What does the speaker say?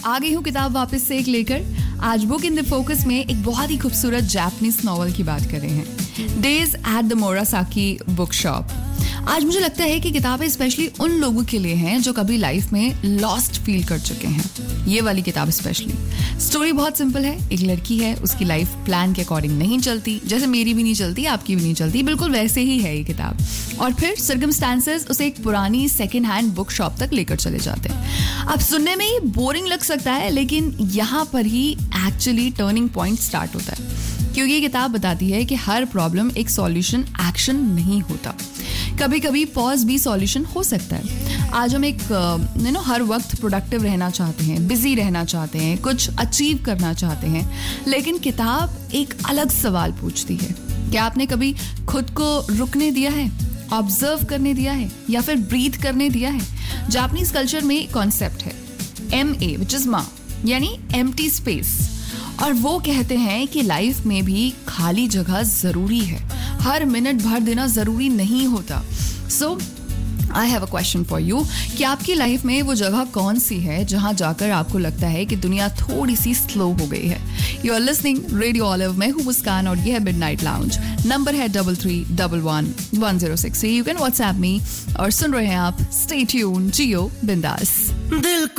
आ गई हूँ किताब वापस से एक लेकर। आज बुक इन द फोकस में एक बहुत ही खूबसूरत जापानीज नॉवल की बात कर रहे हैं, days at the मोरासाकी book shop. आज मुझे लगता है कि किताबें स्पेशली उन लोगों के लिए हैं जो कभी लाइफ में लॉस्ट फील कर चुके हैं। ये वाली किताब स्पेशली। स्टोरी बहुत सिंपल है। एक लड़की है, उसकी लाइफ प्लान के अकॉर्डिंग नहीं चलती, जैसे मेरी भी नहीं चलती, आपकी भी नहीं चलती, बिल्कुल वैसे ही है ये किताब। और फिर सर्कमस्टांसेस उसे एक पुरानी सेकेंड हैंड बुक शॉप तक लेकर चले जाते हैं। अब सुनने में ही बोरिंग लग सकता है, लेकिन यहाँ पर ही एक्चुअली टर्निंग पॉइंट स्टार्ट होता है, क्योंकि ये किताब बताती है कि हर प्रॉब्लम एक सॉल्यूशन एक्शन नहीं होता। कभी कभी पॉज भी सॉल्यूशन हो सकता है। आज हम एक हर वक्त प्रोडक्टिव रहना चाहते हैं, बिजी रहना चाहते हैं, कुछ अचीव करना चाहते हैं, लेकिन किताब एक अलग सवाल पूछती है। क्या आपने कभी खुद को रुकने दिया है, ऑब्जर्व करने दिया है, या फिर ब्रीथ करने दिया है? जापानीज कल्चर में एक कॉन्सेप्ट है MA विच इज मा, यानी एम्प्टी स्पेस। और वो कहते हैं कि लाइफ में भी खाली जगह जरूरी है, हर मिनट भर देना जरूरी नहीं होता। सो I have a question for you कि आपकी लाइफ में वो जगह कौन सी है जहां जाकर आपको लगता है कि दुनिया थोड़ी सी स्लो हो गई है? You are listening radio olive, मैं हूं मुस्कान और ये है मिडनाइट लाउंज। नंबर है 33111063। यू कैन व्हाट्सएप मी और सुन रहे हैं आप स्टे ट्यून, जियो बिंदास।